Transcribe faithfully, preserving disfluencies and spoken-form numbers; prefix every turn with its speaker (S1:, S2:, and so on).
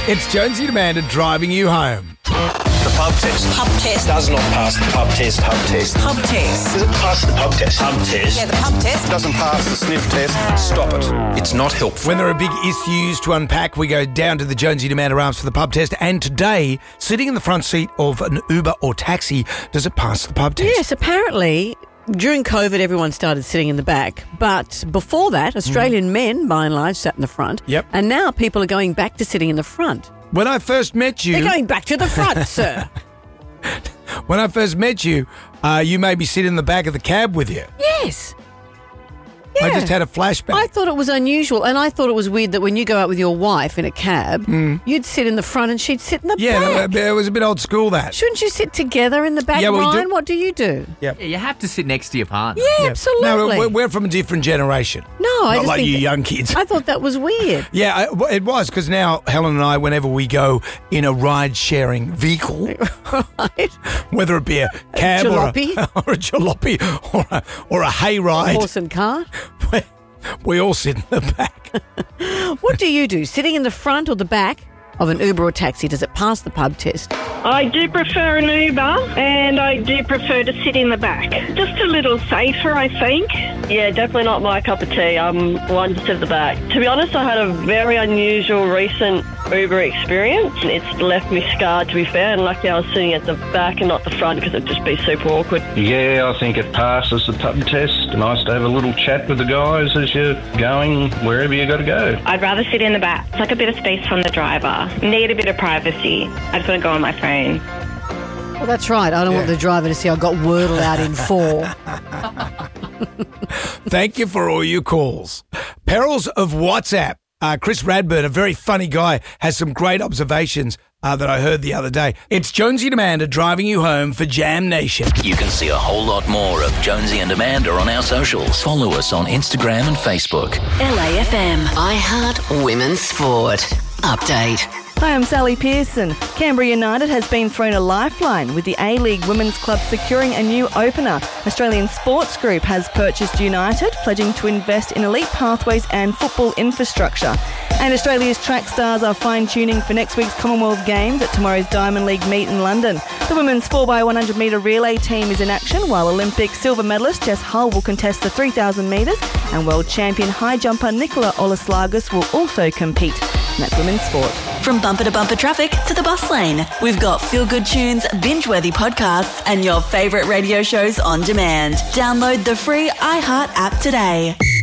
S1: It's Jonesy and Amanda driving you home.
S2: The pub test.
S3: Pub test.
S2: Does not pass the pub test. Pub test.
S3: Pub test.
S2: Does it pass the pub test? Pub test.
S3: Yeah, the pub test.
S2: Doesn't pass the sniff test. Stop it. It's not helpful.
S1: When there are big issues to unpack, we go down to the Jonesy and Amanda arms for the pub test. And today, sitting in the front seat of an Uber or taxi, does it pass the pub test?
S4: Yes, apparently during COVID everyone started sitting in the back. But before that, Australian mm. men, by and large, sat in the front.
S1: Yep.
S4: And now people are going back to sitting in the front.
S1: When I first met you...
S4: They're going back to the front, sir.
S1: When I first met you, uh, you made me sit in the back of the cab with you.
S4: Yes. Yeah.
S1: I just had a flashback.
S4: I thought it was unusual, and I thought it was weird that when you go out with your wife in a cab, mm. you'd sit in the front and she'd sit in the
S1: yeah,
S4: back.
S1: Yeah, it was a bit old school, that.
S4: Shouldn't you sit together in the back,
S1: yeah, well,
S4: Ryan?
S1: do-
S4: what do you do?
S1: Yep.
S5: Yeah, you have to sit next to your partner.
S4: Yeah,
S1: Yep.
S4: absolutely.
S1: No, we're, we're from a different generation.
S4: No, I
S1: Not
S4: just
S1: like
S4: think
S1: you
S4: that-
S1: young kids.
S4: I thought that was weird.
S1: Yeah, I, it was, because now Helen and I, whenever we go in a ride-sharing vehicle,
S4: Right.
S1: whether it be a cab
S4: A
S1: or, a,
S4: jalopy.
S1: or a jalopy or a, or a hayride,
S4: Horse and cart.
S1: we, we all sit in the back.
S4: What do you do? Sitting in the front or the back of an Uber or taxi? Does it pass the pub test?
S6: I do prefer an Uber, and I do prefer to sit in the back. Just a little safer, I think.
S7: Yeah, definitely not my cup of tea. I'm one to sit at the back. To be honest, I had a very unusual recent Uber experience. It's left me scarred, to be fair, and lucky I was sitting at the back and not the front because it'd just be super awkward.
S8: Yeah, I think it passes the pub test. Nice to have a little chat with the guys as you're going wherever you got to go.
S9: I'd rather sit in the back. It's like a bit of space from the driver. Need a bit of privacy. I just want to go on my phone.
S4: Well, that's right. I don't
S1: Yeah.
S4: want the driver to see I got Wordle out in four.
S1: Thank you for all your calls. Perils of WhatsApp. Uh, Chris Radburn, a very funny guy, has some great observations uh, that I heard the other day. It's Jonesy and Amanda driving you home for Jam Nation.
S10: You can see a whole lot more of Jonesy and Amanda on our socials. Follow us on Instagram and Facebook.
S11: L A F M. iHeart Women's Sport. Update.
S12: Hi, I'm Sally Pearson. Canberra United has been thrown a lifeline with the A-League Women's Club securing a new opener. Australian Sports Group has purchased United, pledging to invest in elite pathways and football infrastructure. And Australia's track stars are fine-tuning for next week's Commonwealth Games at tomorrow's Diamond League meet in London. The women's four by one hundred metre relay team is in action, while Olympic silver medalist Jess Hull will contest the three thousand metres, and world champion high jumper Nicola Olaslagos will also compete. And that's women's sport.
S11: From bumper to bumper traffic to the bus lane, we've got feel-good tunes, binge-worthy podcasts, and your favourite radio shows on demand. Download the free iHeart app today.